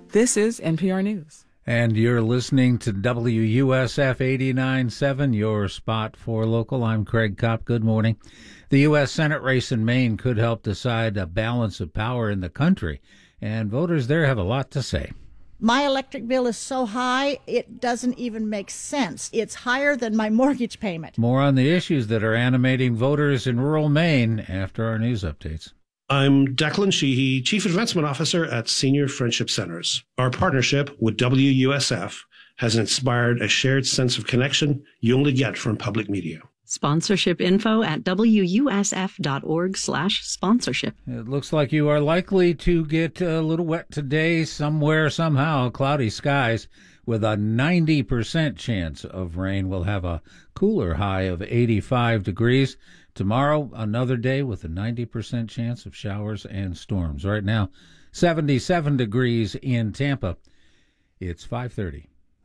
This is NPR News. And you're listening to WUSF 89.7, your spot for local. I'm Craig Kopp. Good morning. The U.S. Senate race in Maine could help decide a balance of power in the country, and voters there have a lot to say. My electric bill is so high, it doesn't even make sense. It's higher than my mortgage payment. More on the issues that are animating voters in rural Maine after our news updates. I'm Declan Sheehy, Chief Advancement Officer at Senior Friendship Centers. Our partnership with WUSF has inspired a shared sense of connection you only get from public media. Sponsorship info at wusf.org/sponsorship. It looks like you are likely to get a little wet today, somewhere, somehow. Cloudy skies with a 90% chance of rain. We'll have a cooler high of 85 degrees. Tomorrow, another day with a 90% chance of showers and storms. Right now, 77 degrees in Tampa. It's 5:30.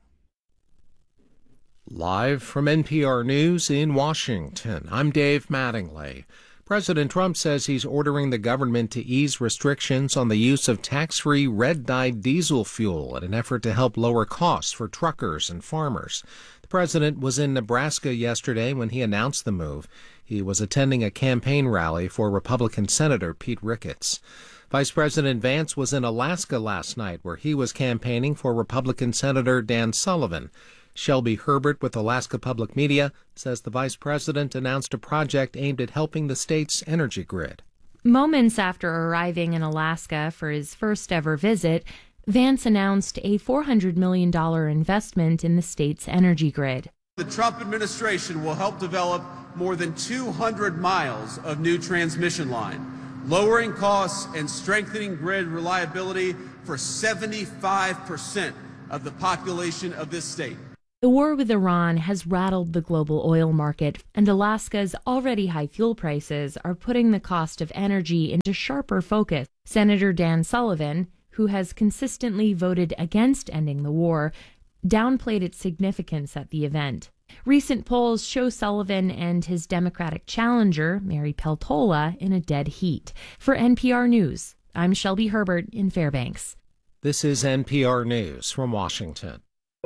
Live from NPR News in Washington, I'm Dave Mattingly. President Trump says he's ordering the government to ease restrictions on the use of tax-free red-dyed diesel fuel in an effort to help lower costs for truckers and farmers. The president was in Nebraska yesterday when he announced the move. He was attending a campaign rally for Republican Senator Pete Ricketts. Vice President Vance was in Alaska last night, where he was campaigning for Republican Senator Dan Sullivan. Shelby Herbert with Alaska Public Media says the vice president announced a project aimed at helping the state's energy grid. Moments after arriving in Alaska for his first ever visit, Vance announced a $400 million investment in the state's energy grid. The Trump administration will help develop more than 200 miles of new transmission line, lowering costs and strengthening grid reliability for 75% of the population of this state. The war with Iran has rattled the global oil market, and Alaska's already high fuel prices are putting the cost of energy into sharper focus. Senator Dan Sullivan, who has consistently voted against ending the war, downplayed its significance at the event. Recent polls show Sullivan and his Democratic challenger, Mary Peltola, in a dead heat. For NPR News, I'm Shelby Herbert in Fairbanks. This is NPR News from Washington.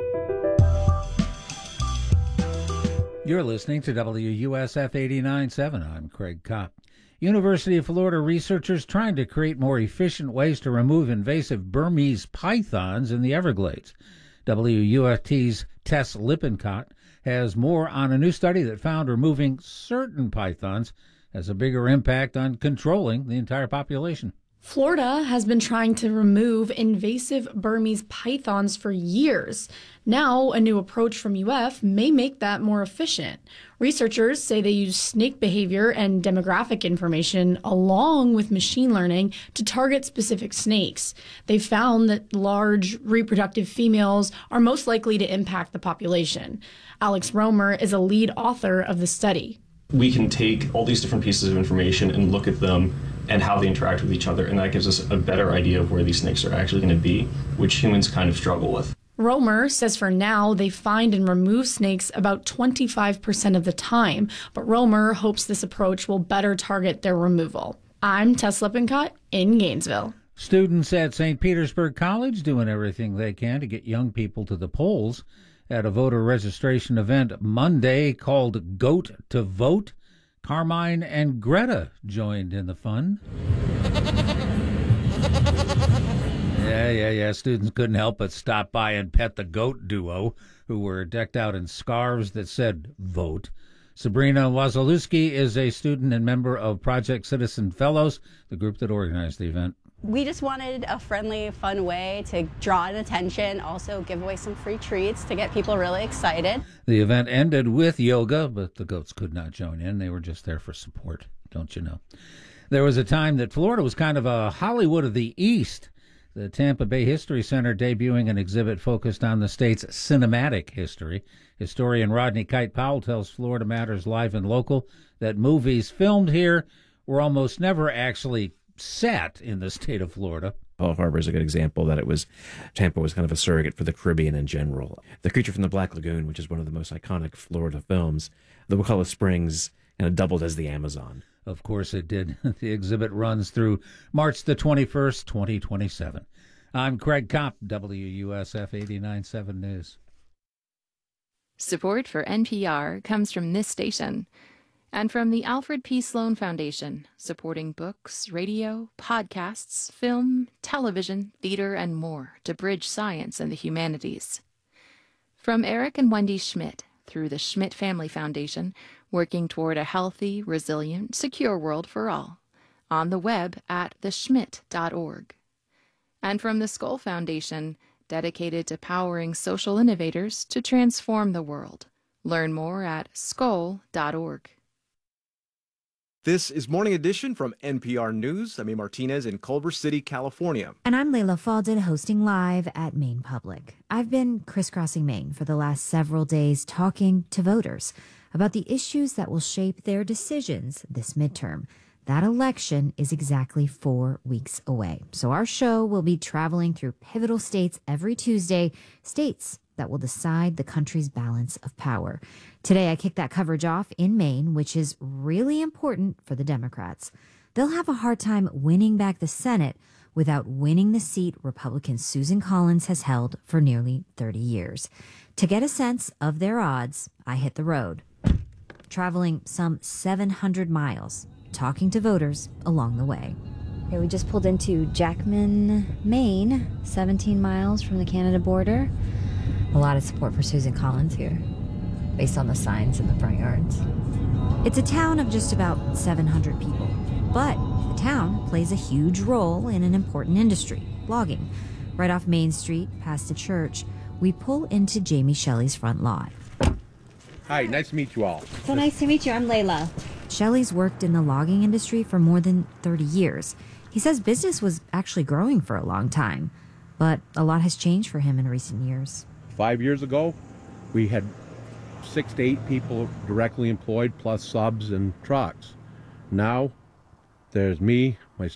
You're listening to WUSF 89.7. I'm Craig Kopp. University of Florida researchers trying to create more efficient ways to remove invasive Burmese pythons in the Everglades. WUFT's Tess Lippincott has more on a new study that found removing certain pythons has a bigger impact on controlling the entire population. Florida has been trying to remove invasive Burmese pythons for years. Now, a new approach from UF may make that more efficient. Researchers say they use snake behavior and demographic information along with machine learning to target specific snakes. They found that large reproductive females are most likely to impact the population. Alex Romer is a lead author of the study. We can take all these different pieces of information and look at them and how they interact with each other, and that gives us a better idea of where these snakes are actually going to be, which humans kind of struggle with. Romer says for now they find and remove snakes about 25% of the time, but Romer hopes this approach will better target their removal. I'm Tess Lippincott in Gainesville. Students at St. Petersburg College doing everything they can to get young people to the polls at a voter registration event Monday called Goat to Vote. Carmine and Greta joined in the fun. Yeah. Students couldn't help but stop by and pet the goat duo, who were decked out in scarves that said vote. Sabrina Wazalewski is a student and member of Project Citizen Fellows, the group that organized the event. We just wanted a friendly, fun way to draw in attention, also give away some free treats to get people really excited. The event ended with yoga, but the goats could not join in. They were just there for support, don't you know? There was a time that Florida was kind of a Hollywood of the East. The Tampa Bay History Center debuting an exhibit focused on the state's cinematic history. Historian Rodney Kite Powell tells Florida Matters Live and Local that movies filmed here were almost never actually set in the state of Florida. Pearl Harbor is a good example that Tampa was kind of a surrogate for the Caribbean in general. The Creature from the Black Lagoon, which is one of the most iconic Florida films, the Wakulla Springs kind of doubled as the Amazon. Of course it did. The exhibit runs through March the 21st, 2027. I'm Craig Kopp, WUSF 89.7 News. Support for NPR comes from this station and from the Alfred P. Sloan Foundation, supporting books, radio, podcasts, film, television, theater, and more to bridge science and the humanities. From Eric and Wendy Schmidt through the Schmidt Family Foundation, working toward a healthy, resilient, secure world for all. On the web at theschmidt.org. And from the Skoll Foundation, dedicated to powering social innovators to transform the world. Learn more at skoll.org. This is Morning Edition from NPR News. I'm A. Martinez in Culver City, California. And I'm Layla Faldin, hosting live at Maine Public. I've been crisscrossing Maine for the last several days, talking to voters about the issues that will shape their decisions this midterm. That election is exactly 4 weeks away. So our show will be traveling through pivotal states every Tuesday, states that will decide the country's balance of power. Today, I kick that coverage off in Maine, which is really important for the Democrats. They'll have a hard time winning back the Senate without winning the seat Republican Susan Collins has held for nearly 30 years. To get a sense of their odds, I hit the road, traveling some 700 miles, talking to voters along the way. Okay, we just pulled into Jackman, Maine, 17 miles from the Canada border. A lot of support for Susan Collins here, based on the signs in the front yards. It's a town of just about 700 people, but the town plays a huge role in an important industry, logging. Right off Main Street, past a church, we pull into Jamie Shelley's front lot. Hi, nice to meet you all. So nice to meet you. I'm Layla. Shelley's worked in the logging industry for more than 30 years. He says business was actually growing for a long time, but a lot has changed for him in recent years. 5 years ago, we had 6 to 8 people directly employed, plus subs and trucks. Now, there's me,